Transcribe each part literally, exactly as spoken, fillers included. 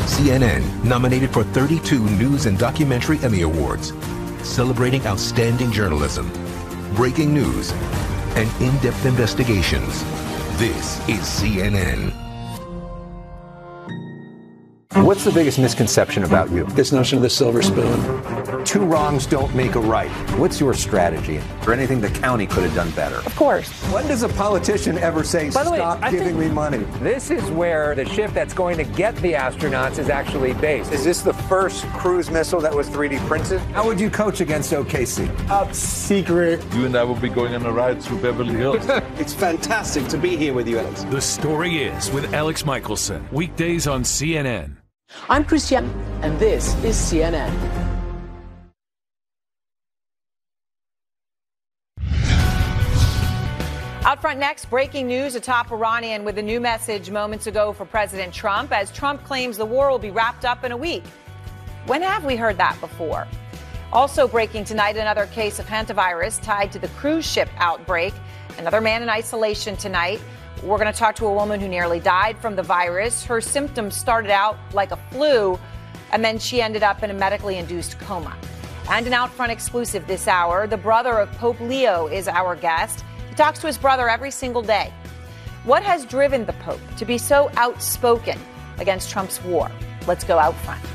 C N N nominated for thirty-two News and Documentary Emmy Awards, celebrating outstanding journalism, breaking news, and in-depth investigations. This is C N N. What's the biggest misconception about you? This notion of the silver spoon. Two wrongs don't make a right. What's your strategy? Or anything the county could have done better? Of course. When does a politician ever say, By the way, stop I giving think me money? This is where the ship that's going to get the astronauts is actually based. Is this the first cruise missile that was three D printed? How would you coach against O K C? Top secret. You and I will be going on a ride through Beverly Hills. It's fantastic to be here with you, Alex. The Story Is with Alex Michelson. Weekdays on C N N. I'm Christian, and this is C N N. Out front next, breaking news, a top Iranian with a new message moments ago for President Trump as Trump claims the war will be wrapped up in a week. When have we heard that before? Also breaking tonight, another case of hantavirus tied to the cruise ship outbreak. Another man in isolation tonight. We're going to talk to a woman who nearly died from the virus. Her symptoms started out like a flu, and then she ended up in a medically induced coma. And an Out Front exclusive this hour. The brother of Pope Leo is our guest. He talks to his brother every single day. What has driven the Pope to be so outspoken against Trump's war? Let's go out front.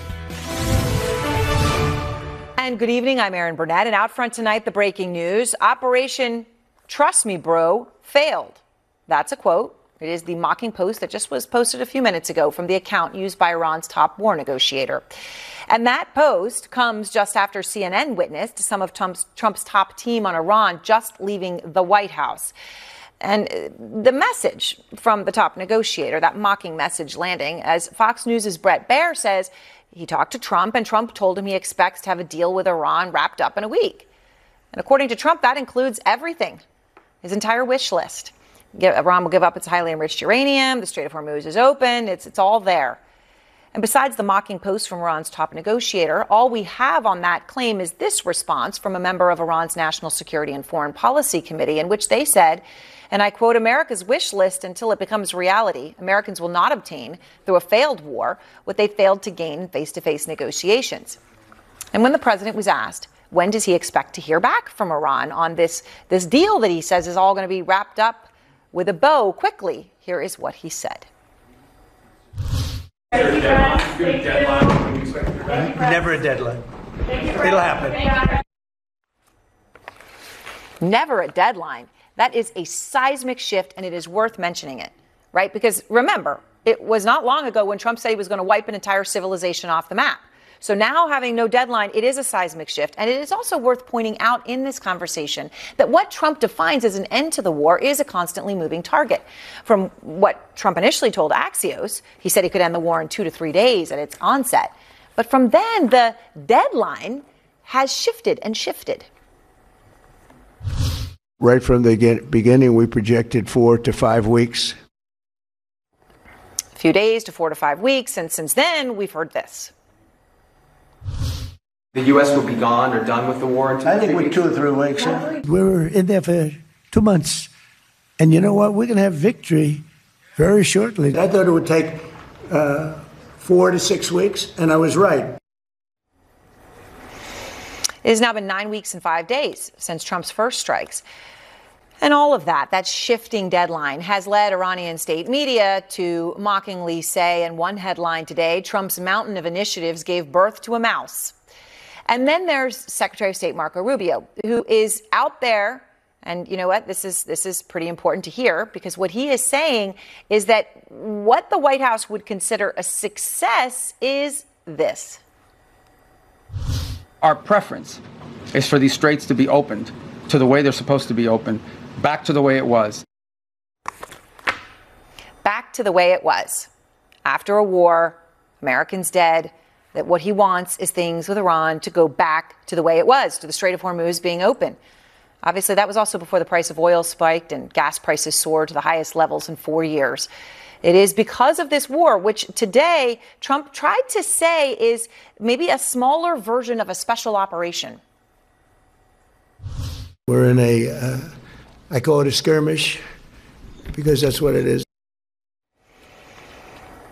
And good evening, I'm Erin Burnett. And out front tonight, the breaking news. Operation Trust Me, Bro failed. That's a quote. It is the mocking post that just was posted a few minutes ago from the account used by Iran's top war negotiator. And that post comes just after C N N witnessed some of Trump's, Trump's top team on Iran just leaving the White House. And the message from the top negotiator, that mocking message landing, as Fox News' Bret Baier says, he talked to Trump and Trump told him he expects to have a deal with Iran wrapped up in a week. And according to Trump, that includes everything, his entire wish list. Iran will give up its highly enriched uranium. The Strait of Hormuz is open. It's, it's all there. And besides the mocking post from Iran's top negotiator, all we have on that claim is this response from a member of Iran's National Security and Foreign Policy Committee, in which they said, and I quote, America's wish list until it becomes reality. Americans will not obtain, through a failed war, what they failed to gain in face-to-face negotiations. And when the president was asked, when does he expect to hear back from Iran on this, this deal that he says is all going to be wrapped up with a bow quickly, here is what he said. Never a deadline. It'll happen. Never a deadline. That is a seismic shift, and it is worth mentioning it, right? Because remember, it was not long ago when Trump said he was going to wipe an entire civilization off the map. So now having no deadline, it is a seismic shift. And it is also worth pointing out in this conversation that what Trump defines as an end to the war is a constantly moving target. From what Trump initially told Axios, he said he could end the war in two to three days at its onset. But from then, the deadline has shifted and shifted. Right from the beginning, we projected four to five weeks. A few days to four to five weeks. And since then, we've heard this. The U S will be gone or done with the war in two I think we're two or three weeks. We were in there for two months. And you know what? We're going to have victory very shortly. I thought it would take uh, four to six weeks, and I was right. It has now been nine weeks and five days since Trump's first strikes. And all of that, that shifting deadline, has led Iranian state media to mockingly say in one headline today, Trump's mountain of initiatives gave birth to a mouse. And then there's Secretary of State Marco Rubio, who is out there. And you know what? This is this is pretty important to hear, because what he is saying is that what the White House would consider a success is this. Our preference is for these straits to be opened to the way they're supposed to be opened, back to the way it was. Back to the way it was. After a war, Americans dead, that what he wants is things with Iran to go back to the way it was, to the Strait of Hormuz being open. Obviously, that was also before the price of oil spiked and gas prices soared to the highest levels in four years. It is because of this war, which today Trump tried to say is maybe a smaller version of a special operation. We're in a, uh, I call it a skirmish, because that's what it is.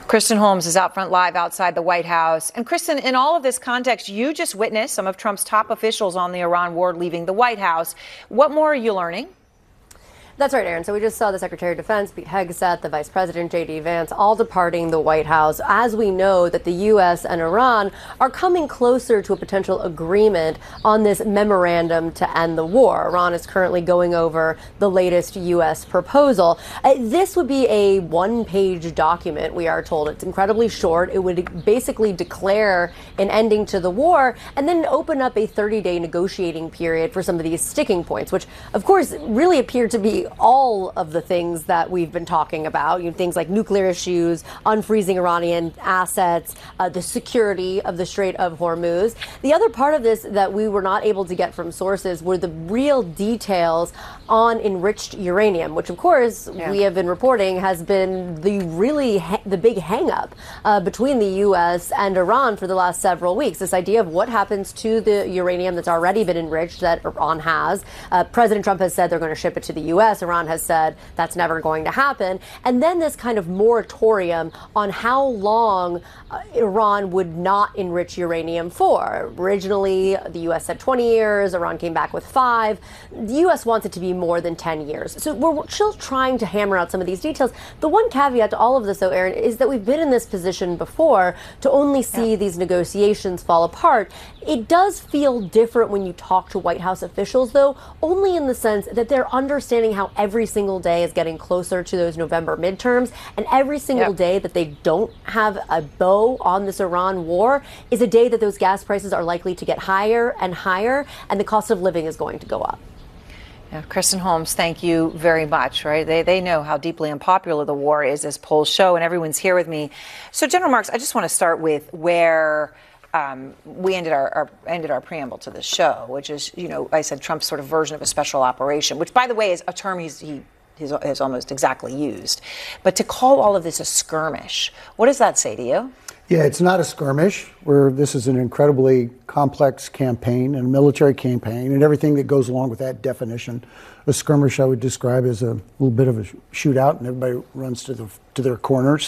Kristen Holmes is out front live outside the White House. And Kristen, in all of this context, you just witnessed some of Trump's top officials on the Iran war leaving the White House. What more are you learning? That's right, Aaron. So we just saw the Secretary of Defense, Pete Hegseth, the Vice President, J D Vance, all departing the White House as we know that the U S and Iran are coming closer to a potential agreement on this memorandum to end the war. Iran is currently going over the latest U S proposal. Uh, this would be a one-page document, we are told. It's incredibly short. It would basically declare an ending to the war and then open up a thirty-day negotiating period for some of these sticking points, which, of course, really appear to be all of the things that we've been talking about, you know, things like nuclear issues, unfreezing Iranian assets, uh, the security of the Strait of Hormuz. The other part of this that we were not able to get from sources were the real details on enriched uranium, which, of course, yeah. we have been reporting has been the really ha- the big hang-up uh, between the U S and Iran for the last several weeks. This idea of what happens to the uranium that's already been enriched that Iran has. Uh, President Trump has said they're going to ship it to the U S Iran has said that's never going to happen. And then this kind of moratorium on how long uh, Iran would not enrich uranium for. Originally, the U S said twenty years. Iran came back with five. The U S wants it to be more than ten years. So we're still trying to hammer out some of these details. The one caveat to all of this, though, Aaron, is that we've been in this position before to only see yeah. these negotiations fall apart. It does feel different when you talk to White House officials, though, only in the sense that they're understanding how every single day is getting closer to those November midterms, and every single yep. day that they don't have a bow on this Iran war is a day that those gas prices are likely to get higher and higher, and the cost of living is going to go up. Yeah, Kristen Holmes, thank you very much. Right, they they know how deeply unpopular the war is, as polls show, and everyone's here with me. So, General Marks, I just want to start with where. Um, we ended our, our ended our preamble to this show, which is, you know, I said Trump's sort of version of a special operation, which, by the way, is a term he's, he he's, has almost exactly used. But to call all of this a skirmish, what does that say to you? Yeah, it's not a skirmish. Where this is an incredibly complex campaign and military campaign and everything that goes along with that definition. A skirmish I would describe as a little bit of a shootout, and everybody runs to the to their corners.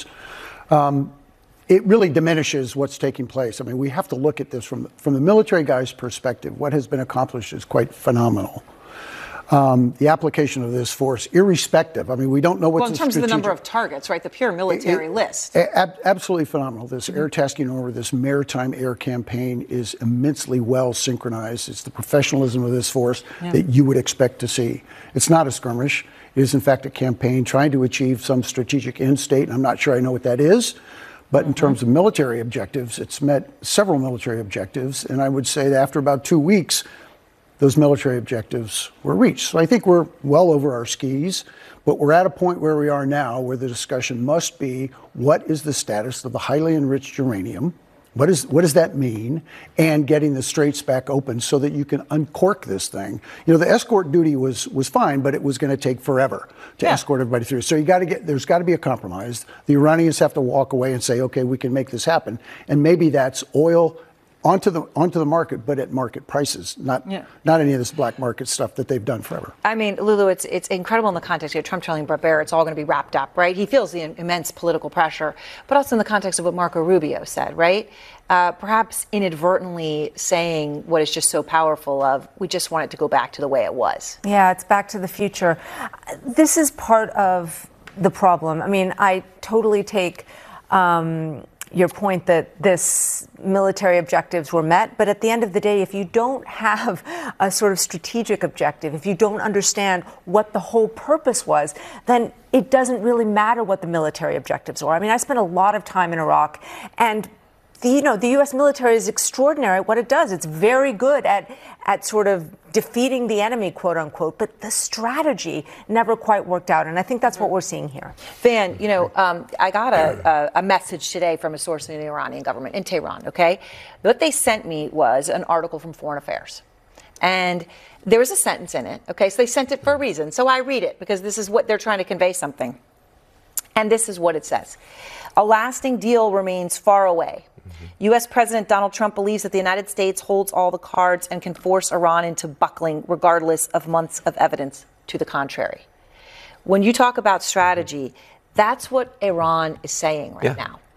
Um, It really diminishes what's taking place. I mean, we have to look at this from from the military guy's perspective. What has been accomplished is quite phenomenal. Um, the application of this force, irrespective. I mean, we don't know what's well in terms strategic. of the number of targets, right? The pure military it, list. Ab- absolutely phenomenal. This mm-hmm. air tasking over this maritime air campaign is immensely well synchronized. It's the professionalism of this force yeah. that you would expect to see. It's not a skirmish. It is, in fact, a campaign trying to achieve some strategic end state, and I'm not sure I know what that is. But in terms of military objectives, it's met several military objectives. And I would say that after about two weeks, those military objectives were reached. So I think we're well over our skis, but we're at a point where we are now where the discussion must be, what is the status of the highly enriched uranium? What is what does that mean? And getting the straits back open so that you can uncork this thing. You know, the escort duty was was fine, but it was going to take forever to yeah. escort everybody through. So you got to get there's got to be a compromise. The Iranians have to walk away and say, okay, we can make this happen. And maybe that's oil onto the onto the market, but at market prices, not yeah. not any of this black market stuff that they've done forever. I mean, Lulu, it's it's incredible in the context of Trump telling Bret Baier it's all going to be wrapped up, right? He feels the immense political pressure, but also in the context of what Marco Rubio said, right? Uh, perhaps inadvertently saying what is just so powerful of, we just want it to go back to the way it was. Yeah, it's back to the future. This is part of the problem. I mean, I totally take um, your point that this military objectives were met, but at the end of the day, if you don't have a sort of strategic objective, if you don't understand what the whole purpose was, then it doesn't really matter what the military objectives were. I mean, I spent a lot of time in Iraq, and the, you know, the U S military is extraordinary at what it does. It's very good at at sort of defeating the enemy, quote unquote, but the strategy never quite worked out. And I think that's what we're seeing here. Van, you know, um, I got a, a, a message today from a source in the Iranian government, in Tehran, okay? What they sent me was an article from Foreign Affairs. And there was a sentence in it, okay? So they sent it for a reason. So I read it because this is what they're trying to convey something. And this is what it says. A lasting deal remains far away. U S. President Donald Trump believes that the United States holds all the cards and can force Iran into buckling regardless of months of evidence to the contrary. When you talk about strategy, that's what Iran is saying right yeah. now.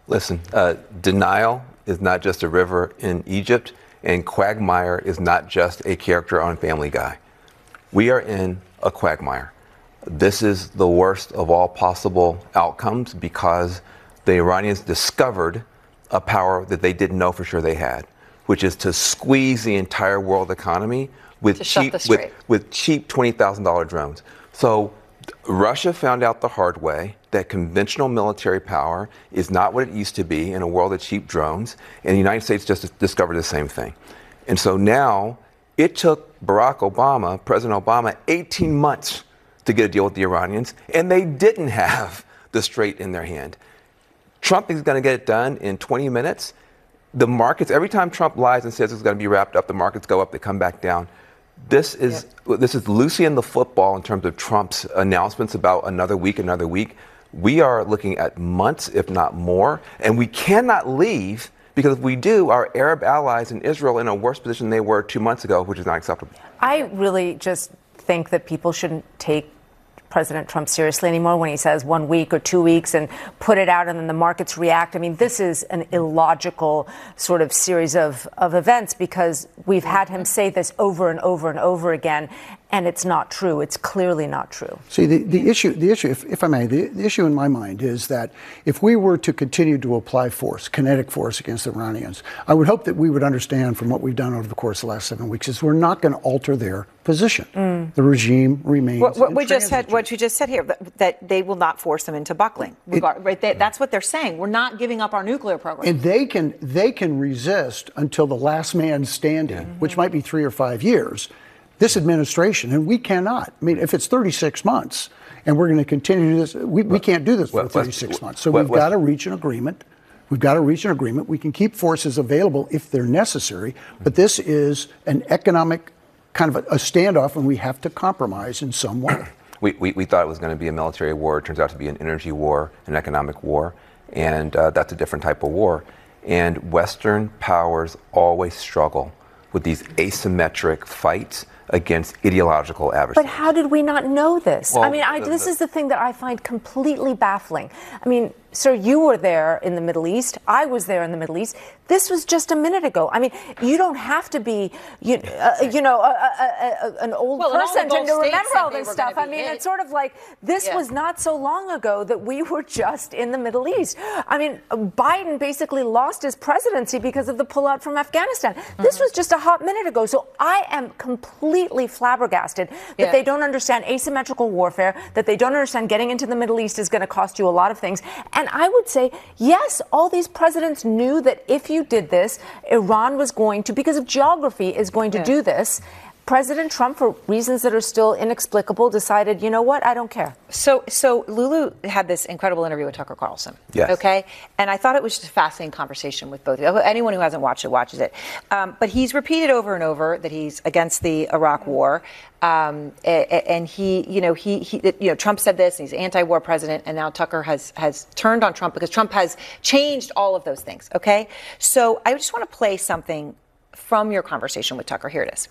Listen, uh, denial is not just a river in Egypt, and quagmire is not just a character on Family Guy. We are in a quagmire. This is the worst of all possible outcomes because the Iranians discovered a power that they didn't know for sure they had, which is to squeeze the entire world economy with cheap with, with cheap twenty thousand dollars drones. So Russia found out the hard way that conventional military power is not what it used to be in a world of cheap drones, and the United States just discovered the same thing. And so now it took Barack Obama, President Obama, eighteen months to get a deal with the Iranians, and they didn't have the straight in their hand. Trump is going to get it done in twenty minutes. The markets, every time Trump lies and says it's going to be wrapped up, the markets go up, they come back down. This is yeah. this is Lucy in the football in terms of Trump's announcements about another week, another week. We are looking at months, if not more, and we cannot leave because if we do, our Arab allies in Israel are in a worse position than they were two months ago, which is not acceptable. I really just think that people shouldn't take President Trump seriously anymore when he says one week or two weeks and put it out and then the markets react. I mean, this is an illogical sort of series of, of events because we've had him say this over and over and over again, and it's not true. It's clearly not true. See, the, the issue, the issue, if, if I may, the, the issue in my mind is that if we were to continue to apply force, kinetic force against the Iranians, I would hope that we would understand from what we've done over the course of the last seven weeks is we're not going to alter their position. Mm. The regime remains. What, what we just said, what you just said here, that, that they will not force them into buckling. It, right? They, that's what they're saying. We're not giving up our nuclear program. And they can they can resist until the last man standing, yeah. which might be three or five years. This administration, and we cannot. I mean, if it's thirty-six months and we're going to continue this, we, we can't do this for thirty-six months. So we've got to reach an agreement. We've got to reach an agreement. We can keep forces available if they're necessary, but this is an economic kind of a, a standoff, and we have to compromise in some way. We, we, we thought it was going to be a military war. It turns out to be an energy war, an economic war, and uh, that's a different type of war. And Western powers always struggle with these asymmetric fights against ideological adversaries. But how did we not know this? Well, I mean, I, this the, is the thing that I find completely baffling. I mean, sir, you were there in the Middle East. I was there in the Middle East. This was just a minute ago. I mean, you don't have to be, you, uh, you know, a, a, a, an old well, person to remember all this stuff. I mean, hit. It's sort of like this yeah. was not so long ago that we were just in the Middle East. I mean, Biden basically lost his presidency because of the pullout from Afghanistan. Mm-hmm. This was just a hot minute ago. So I am completely flabbergasted that yeah. they don't understand asymmetrical warfare, that they don't understand getting into the Middle East is going to cost you a lot of things. And I would say, yes, all these presidents knew that if you did this, Iran was going to, because of geography, is going to yeah. do this. President Trump, for reasons that are still inexplicable, decided, you know what, I don't care. So so Lulu had this incredible interview with Tucker Carlson. Yes. Okay? And I thought it was just a fascinating conversation with both of you. Anyone who hasn't watched it watches it. Um, but he's repeated over and over that he's against the Iraq war. Um, and he, you know, he, he, you know, Trump said this, and he's anti-war president, and now Tucker has, has turned on Trump because Trump has changed all of those things. Okay? So I just want to play something from your conversation with Tucker. Here it is.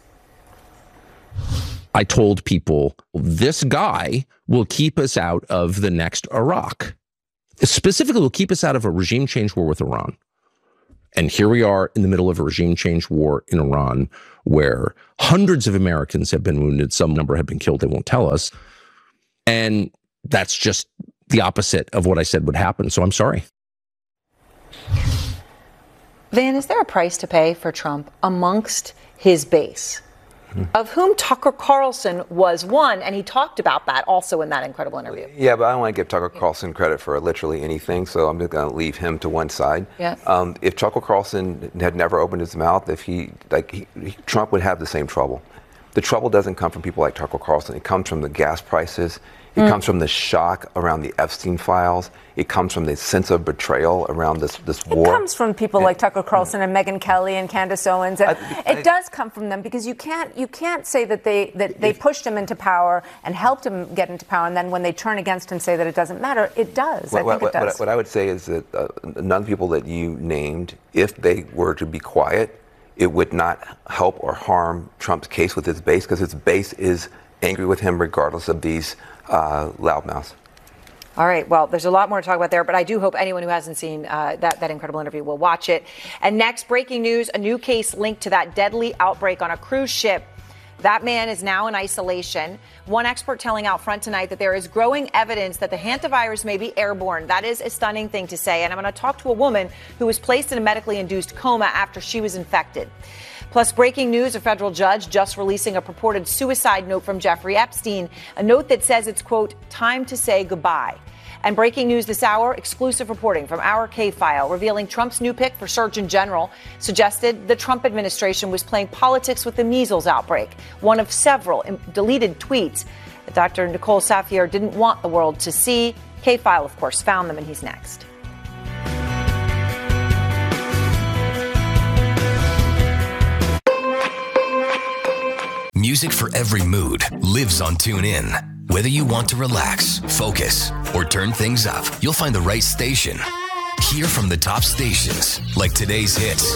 I told people, this guy will keep us out of the next Iraq. Specifically, will keep us out of a regime change war with Iran. And here we are in the middle of a regime change war in Iran, where hundreds of Americans have been wounded. Some number have been killed. They won't tell us. And that's just the opposite of what I said would happen. So I'm sorry. Van, is there a price to pay for Trump amongst his base? Of whom Tucker Carlson was one, and he talked about that also in that incredible interview. Yeah, but I don't want to give Tucker Carlson credit for literally anything, so I'm just going to leave him to one side. Yeah. Um, if Tucker Carlson had never opened his mouth, if he, like, he, he, Trump would have the same trouble. The trouble doesn't come from people like Tucker Carlson. It comes from the gas prices. It mm. comes from the shock around the Epstein files. It comes from the sense of betrayal around this, this war. It comes from people and, like Tucker Carlson and Megyn Kelly and Candace Owens. And I, I, it does come from them because you can't you can't say that they that they pushed him into power and helped him get into power, and then when they turn against him say that it doesn't matter. It does. What, I think what, it does. What, what I would say is that uh, none of the people that you named, if they were to be quiet, it would not help or harm Trump's case with his base, because his base is angry with him regardless of these uh, loudmouths. All right. Well, there's a lot more to talk about there, but I do hope anyone who hasn't seen uh, that, that incredible interview will watch it. And next, breaking news, a new case linked to that deadly outbreak on a cruise ship. That man is now in isolation. One expert telling Out Front tonight that there is growing evidence that the hantavirus may be airborne. That is a stunning thing to say. And I'm going to talk to a woman who was placed in a medically induced coma after she was infected. Plus, breaking news, a federal judge just releasing a purported suicide note from Jeffrey Epstein, a note that says it's, quote, time to say goodbye. And breaking news this hour, exclusive reporting from our K-File revealing Trump's new pick for Surgeon General suggested the Trump administration was playing politics with the measles outbreak, one of several deleted tweets that Doctor Nicole Safier didn't want the world to see. K-File, of course, found them, and he's next. Music for every mood lives on TuneIn. Whether you want to relax, focus, or turn things up, you'll find the right station. Hear from the top stations, like today's hits,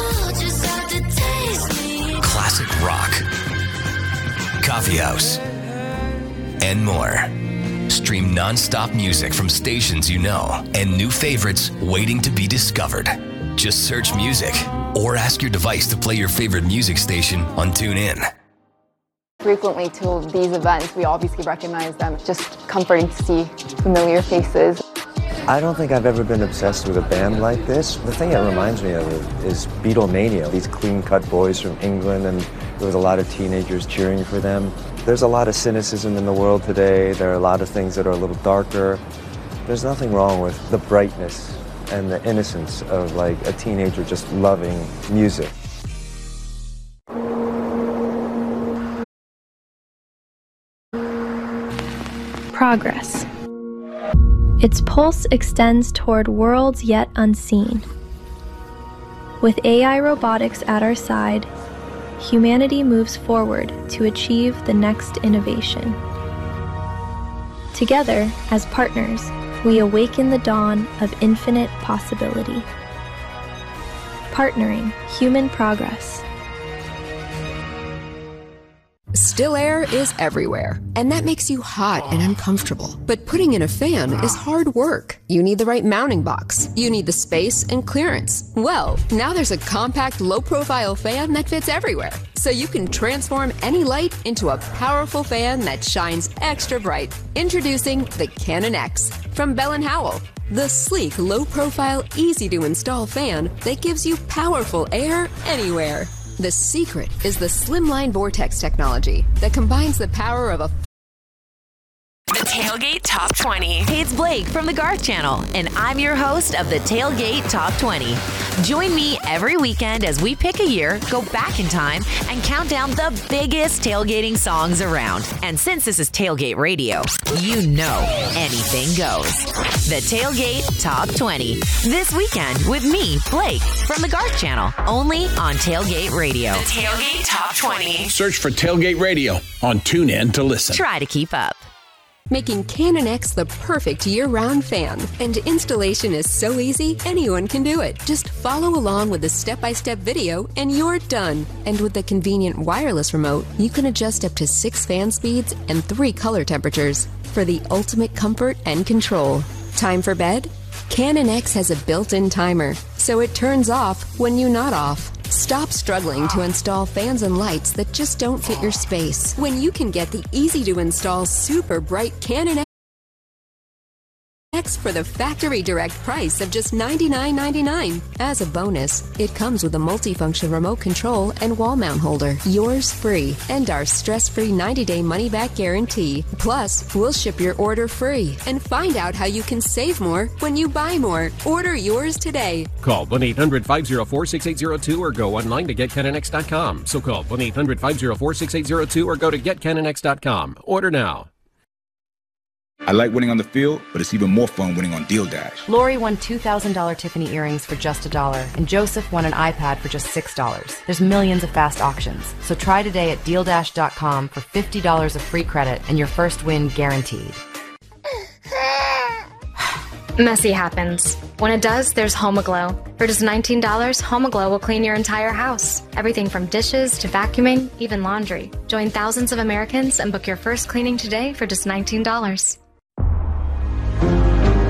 classic rock, coffee house, and more. Stream non-stop music from stations you know and new favorites waiting to be discovered. Just search music or ask your device to play your favorite music station on TuneIn. Frequently to these events, we obviously recognize them. Just comforting to see familiar faces. I don't think I've ever been obsessed with a band like this. The thing it reminds me of is Beatlemania. These clean-cut boys from England, and there was a lot of teenagers cheering for them. There's a lot of cynicism in the world today. There are a lot of things that are a little darker. There's nothing wrong with the brightness and the innocence of like a teenager just loving music. Progress. Its pulse extends toward worlds yet unseen. With A I robotics at our side, humanity moves forward to achieve the next innovation. Together, as partners, we awaken the dawn of infinite possibility. Partnering human progress. Still air is everywhere, and that makes you hot and uncomfortable. But putting in a fan is hard work. You need the right mounting box. You need the space and clearance. Well, now there's a compact, low-profile fan that fits everywhere. So you can transform any light into a powerful fan that shines extra bright. Introducing the Canon X from Bell and Howell. The sleek, low-profile, easy-to-install fan that gives you powerful air anywhere. The secret is the Slimline Vortex technology that combines the power of a The Tailgate Top twenty. Hey, it's Blake from the Garth Channel, and I'm your host of the Tailgate Top twenty. Join me every weekend as we pick a year, go back in time, and count down the biggest tailgating songs around. And since this is Tailgate Radio, you know anything goes. The Tailgate Top twenty. This weekend with me, Blake, from the Garth Channel, only on Tailgate Radio. The Tailgate Top twenty. Search for Tailgate Radio on TuneIn to listen. Try to keep up. Making Canon X the perfect year-round fan. And installation is so easy, anyone can do it. Just follow along with the step-by-step video and you're done. And with the convenient wireless remote, you can adjust up to six fan speeds and three color temperatures for the ultimate comfort and control. Time for bed? Canon X has a built-in timer, so it turns off when you're not off. Stop struggling to install fans and lights that just don't fit your space when you can get the easy-to-install super bright Canon X for the factory direct price of just ninety-nine ninety-nine. As a bonus, it comes with a multifunction remote control and wall mount holder, yours free, and our stress-free ninety-day money-back guarantee. Plus, we'll ship your order free. And find out how you can save more when you buy more. Order yours today. Call one eight hundred five oh four six eight oh two or go online to get canon x dot com. So call one eight hundred five oh four six eight oh two or go to get canon x dot com. Order now. I like winning on the field, but it's even more fun winning on Deal Dash. Lori won two thousand dollars Tiffany earrings for just a dollar, and Joseph won an iPad for just six dollars. There's millions of fast auctions, so try today at deal dash dot com for fifty dollars of free credit and your first win guaranteed. Messy happens. When it does, there's HomeAglow. For just nineteen dollars, HomeAglow will clean your entire house. Everything from dishes to vacuuming, even laundry. Join thousands of Americans and book your first cleaning today for just nineteen dollars.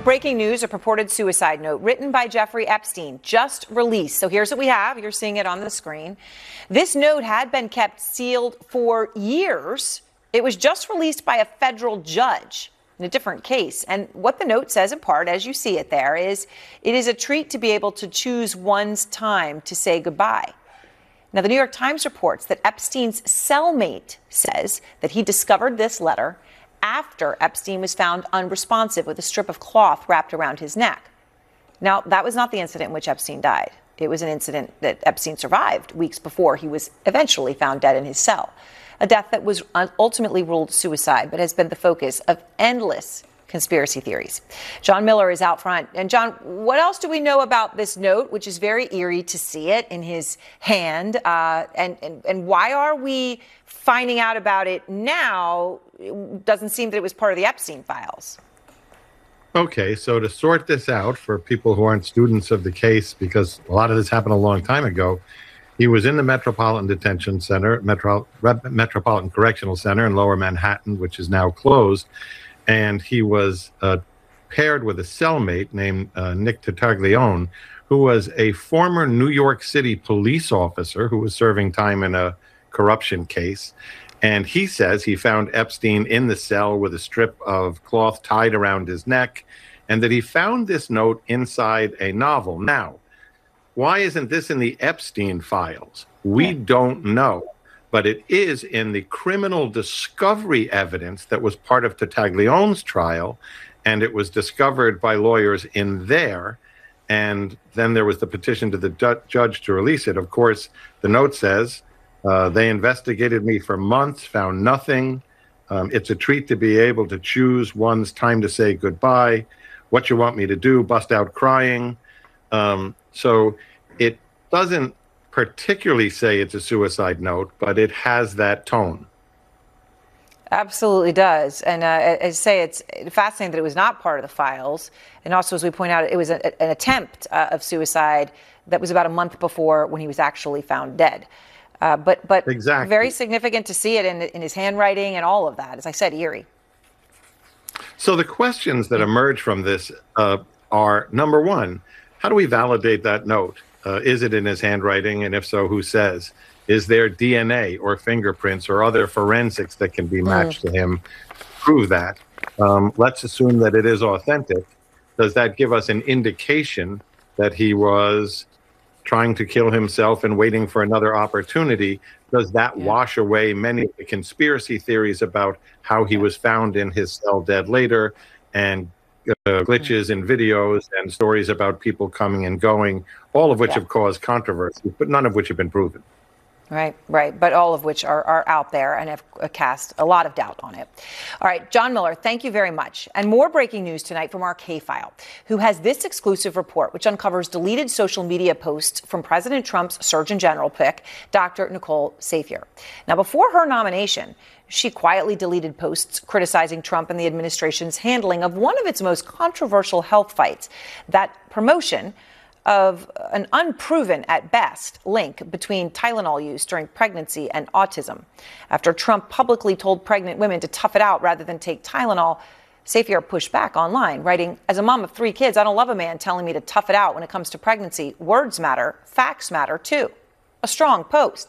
breaking news, a purported suicide note written by Jeffrey Epstein, just released. So here's what we have. You're seeing it on the screen. This note had been kept sealed for years. It was just released by a federal judge in a different case. And what the note says in part, as you see it there, is it is a treat to be able to choose one's time to say goodbye. Now, the New York Times reports that Epstein's cellmate says that he discovered this letter after Epstein was found unresponsive with a strip of cloth wrapped around his neck. Now, that was not the incident in which Epstein died. It was an incident that Epstein survived weeks before he was eventually found dead in his cell. A death that was ultimately ruled suicide, but has been the focus of endless conspiracy theories. John Miller is out front. And John, what else do we know about this note, which is very eerie to see it in his hand? Uh, and, and, and why are we finding out about it now? It doesn't seem that it was part of the Epstein files. Okay, so to sort this out for people who aren't students of the case, because a lot of this happened a long time ago, he was in the Metropolitan Detention Center, Metro, Metropolitan Correctional Center in Lower Manhattan, which is now closed. And he was uh, paired with a cellmate named uh, Nick Tartaglione, who was a former New York City police officer who was serving time in a corruption case. And he says he found Epstein in the cell with a strip of cloth tied around his neck, and that he found this note inside a novel. Now, why isn't this in the Epstein files? We don't know. But it is in the criminal discovery evidence that was part of Tartaglione's trial, and it was discovered by lawyers in there. And then there was the petition to the ju- judge to release it. Of course, the note says, uh, they investigated me for months, found nothing. Um, it's a treat to be able to choose one's time to say goodbye. What you want me to do, bust out crying. Um, so it doesn't particularly say it's a suicide note, but it has that tone. Absolutely does. And uh, as I say, it's fascinating that it was not part of the files. And also, as we point out, it was a, an attempt uh, of suicide that was about a month before when he was actually found dead. Uh, but but exactly. Very significant to see it in, in his handwriting and all of that. As I said, eerie. So the questions that emerge from this uh, are, number one, how do we validate that note? Uh, is it in his handwriting? And if so, who says? Is there D N A or fingerprints or other forensics that can be matched mm. to him to prove that? Um, let's assume that it is authentic. Does that give us an indication that he was trying to kill himself and waiting for another opportunity? Does that yeah. wash away many of the conspiracy theories about how he was found in his cell dead later, and Uh, glitches in videos and stories about people coming and going, all of which yeah. have caused controversy, but none of which have been proven. Right, right. But all of which are, are out there and have cast a lot of doubt on it. All right, John Miller, thank you very much. And more breaking news tonight from our K-File, who has this exclusive report, which uncovers deleted social media posts from President Trump's Surgeon General pick, Doctor Nicole Safier. Now, before her nomination, she quietly deleted posts criticizing Trump and the administration's handling of one of its most controversial health fights, that promotion of an unproven, at best, link between Tylenol use during pregnancy and autism. After Trump publicly told pregnant women to tough it out rather than take Tylenol, Safier pushed back online, writing, "As a mom of three kids, I don't love a man telling me to tough it out when it comes to pregnancy. Words matter. Facts matter, too." A strong post.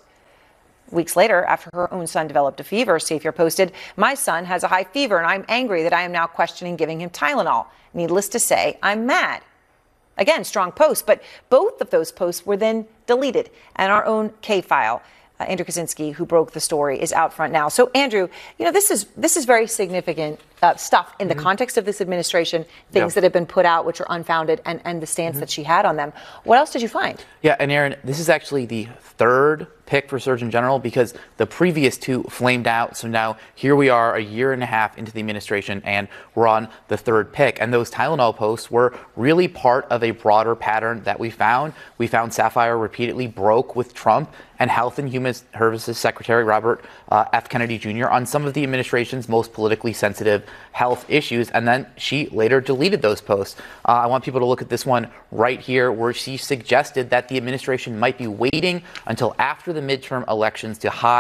Weeks later, after her own son developed a fever, Safier posted, "My son has a high fever, and I'm angry that I am now questioning giving him Tylenol. Needless to say, I'm mad." Again, strong post, but both of those posts were then deleted. And our own K-File, uh, Andrew Kaczynski, who broke the story, is out front now. So, Andrew, you know, this is this is very significant uh, stuff in mm-hmm. the context of this administration, things yeah. that have been put out which are unfounded, and, and the stance mm-hmm. that she had on them. What else did you find? Yeah, and Aaron, this is actually the third pick for Surgeon General, because the previous two flamed out. So now here we are a year and a half into the administration, and we're on the third pick. And those Tylenol posts were really part of a broader pattern that we found. We found Safier repeatedly broke with Trump and Health and Human Services Secretary Robert uh, F. Kennedy Junior on some of the administration's most politically sensitive health issues. And then she later deleted those posts. Uh, I want people to look at this one right here, where she suggested that the administration might be waiting until after the midterm elections to hide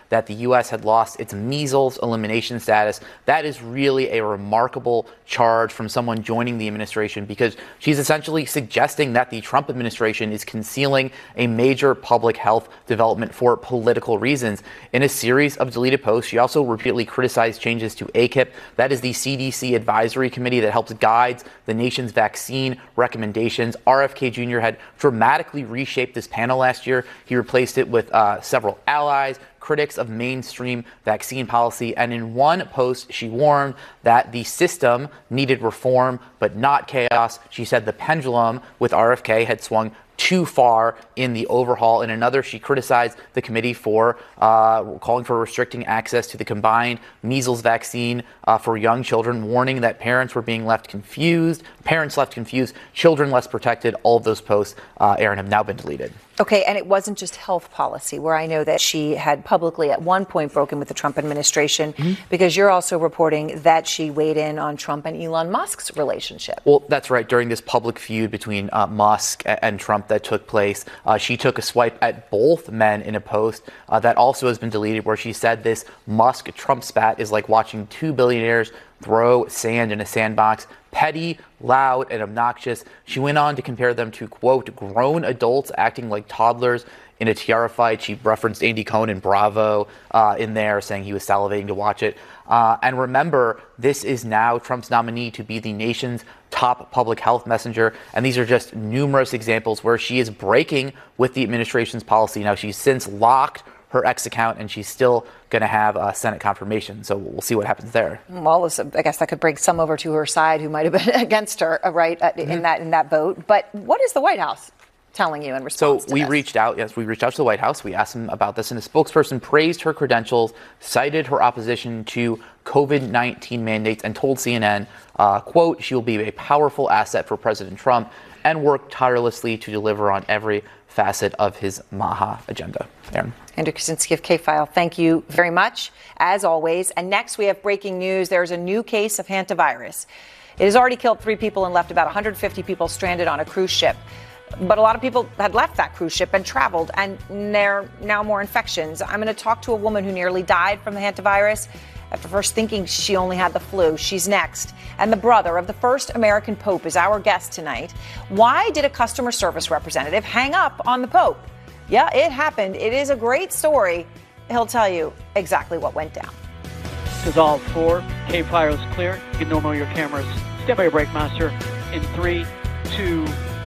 that the U S had lost its measles elimination status. That is really a remarkable charge from someone joining the administration, because she's essentially suggesting that the Trump administration is concealing a major public health development for political reasons. In a series of deleted posts, she also repeatedly criticized changes to A C I P. That is the C D C advisory committee that helps guide the nation's vaccine recommendations. R F K Junior had dramatically reshaped this panel last year. He replaced it with uh, several allies, critics of mainstream vaccine policy, and in one post she warned that the system needed reform but not chaos. She said the pendulum with R F K had swung too far in the overhaul. In another, she criticized the committee for uh, calling for restricting access to the combined measles vaccine uh, for young children, warning that parents were being left confused, parents left confused, children less protected. All of those posts, uh, Aaron, have now been deleted. Okay, and it wasn't just health policy, where I know that she had publicly at one point broken with the Trump administration, mm-hmm. because you're also reporting that she weighed in on Trump and Elon Musk's relationship. Well, that's right. During this public feud between uh, Musk and Trump that took place, uh, she took a swipe at both men in a post uh, that also has been deleted, where she said this Musk-Trump spat is like watching two billionaires throw sand in a sandbox. Petty, loud, and obnoxious. She went on to compare them to, quote, grown adults acting like toddlers in a tiara fight. She referenced Andy Cohen and Bravo uh, in there, saying he was salivating to watch it. Uh, and remember, this is now Trump's nominee to be the nation's top public health messenger. And these are just numerous examples where she is breaking with the administration's policy. Now, she's since locked her X account, and she's still going to have a Senate confirmation. So we'll see what happens there. Well, I guess that could bring some over to her side who might have been against her, right, mm-hmm. in that in that vote. But what is the White House telling you in response so to we this? reached out, yes, we reached out to the White House. We asked them about this, and a spokesperson praised her credentials, cited her opposition to COVID nineteen mandates, and told C N N, uh, quote, she will be a powerful asset for President Trump and work tirelessly to deliver on every facet of his MAHA agenda. Aaron. Andrew Kaczynski of K-File, thank you very much, as always. And next, we have breaking news. There's a new case of hantavirus. It has already killed three people and left about one hundred fifty people stranded on a cruise ship. But a lot of people had left that cruise ship and traveled, and there are now more infections. I'm going to talk to a woman who nearly died from the hantavirus after first thinking she only had the flu. She's next. And the brother of the first American Pope is our guest tonight. Why did a customer service representative hang up on the Pope? Yeah, it happened. It is a great story. He'll tell you exactly what went down. Dissolve four. K-Fire is clear. You can normal your cameras. Stand by your brake master in three, two.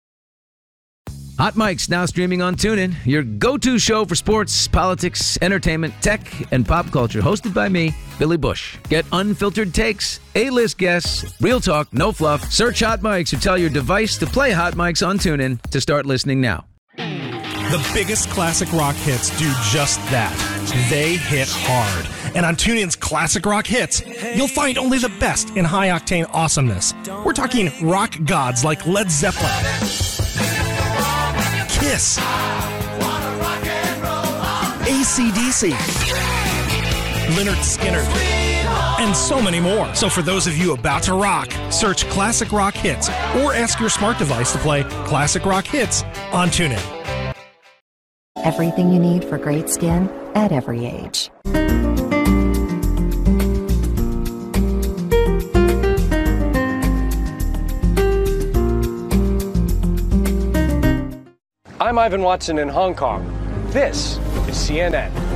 Hot Mic's now streaming on TuneIn, your go-to show for sports, politics, entertainment, tech, and pop culture. Hosted by me, Billy Bush. Get unfiltered takes, A-list guests, real talk, no fluff. Search Hot Mic's or tell your device to play Hot Mic's on TuneIn to start listening now. The biggest classic rock hits do just that. They hit hard. And on TuneIn's Classic Rock Hits, you'll find only the best in high-octane awesomeness. We're talking rock gods like Led Zeppelin, Kiss, A C D C, Lynyrd Skynyrd, and so many more. So for those of you about to rock, search Classic Rock Hits or ask your smart device to play Classic Rock Hits on TuneIn. Everything you need for great skin at every age. I'm Ivan Watson in Hong Kong. This is C N N.